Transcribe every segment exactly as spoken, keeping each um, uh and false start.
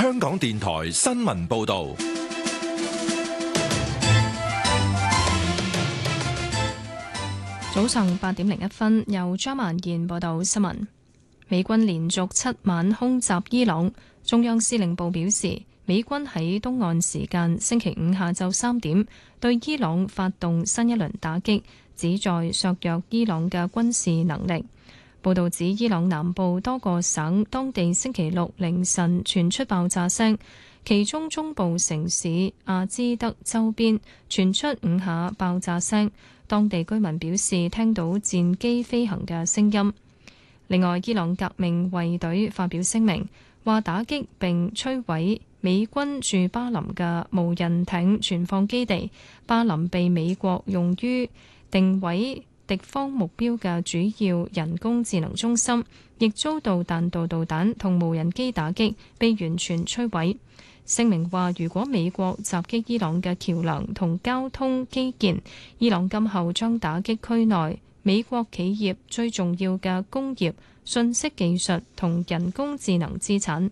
香港電台新聞報道。 早上八點零一分，由張曼燕報道新聞。美軍連續七晚空襲伊朗，中央司令部表示，美軍喺東岸時間星期五下晝三點對伊朗發動新一輪打擊，旨在削弱伊朗嘅軍事能力。報導指，伊朗南部多個省當地星期六凌晨傳出爆炸聲，其中中部城市阿茲德周邊傳出五下爆炸聲。當地居民表示聽到戰機飛行嘅聲音。另外，伊朗革命衛隊發表聲明，話打擊並摧毀美軍駐巴林嘅無人艇存放基地。巴林被美國用於定位敵方目標嘅主要人工智能中心，亦遭到彈道導彈同無人機打擊，被完全摧毀。聲明話，如果美國襲擊伊朗嘅橋梁同交通基建，伊朗今後將打擊區內美國企業最重要嘅工業、信息技術同人工智能資產。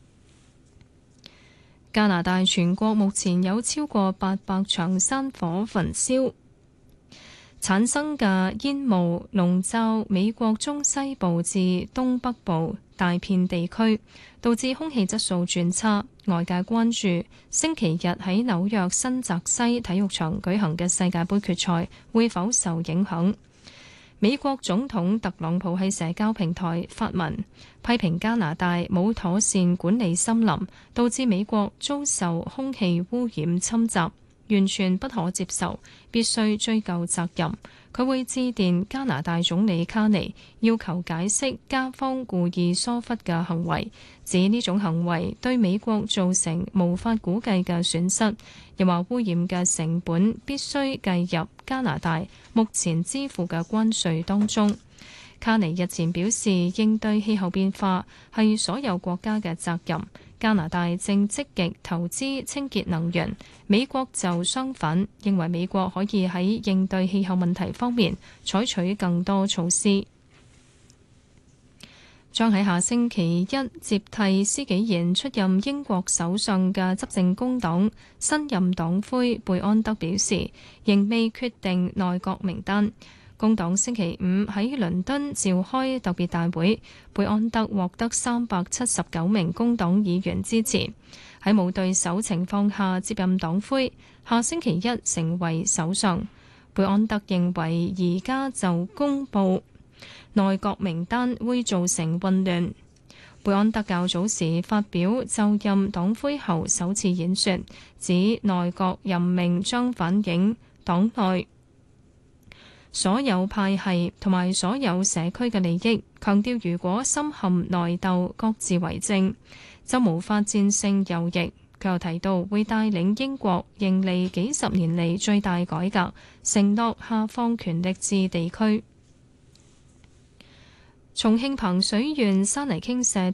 加拿大全國目前有超過八百場山火焚燒產生嘅煙霧籠罩美國中西部至東北部大片地區，導致空氣質素轉差。外界關注星期日喺紐約新澤西體育場舉行嘅世界盃決賽會否受影響。美國總統特朗普喺社交平台發文批評加拿大冇妥善管理森林，導致美國遭受空氣污染侵襲，完全不可接受，必須追究責任。佢會致電加拿大總理卡尼，要求解釋加方故意疏忽嘅行為，指呢種行為對美國造成無法估計嘅損失。又話污染嘅成本必須計入加拿大目前支付嘅關稅當中。卡尼日前表示，應對氣候變化係所有國家嘅責任。加拿大正積極投資清潔能源，美國就相反，認為美國可以喺應對氣候問題方面採取更多措施。將喺下星期一接替施紀賢出任英國首相嘅執政工黨新任黨魁貝安德表示，仍未決定內閣名單。工黨星期五喺倫敦召開特別大會，貝安德獲得三百七十九名工黨議員支持，喺冇對手情況下接任黨魁，下星期一成為首相。貝安德認為而家就公佈內閣名單會造成混亂。貝安德較早時發表就任黨魁後首次演說，指內閣任命將反映黨內所有派系同埋所有社區嘅利益，強調如果深陷內鬥、各自為政，就無法戰勝右翼。佢又提到會帶領英國迎嚟幾十年嚟最大改革，承諾下放權力至地區。重慶彭水縣山泥傾瀉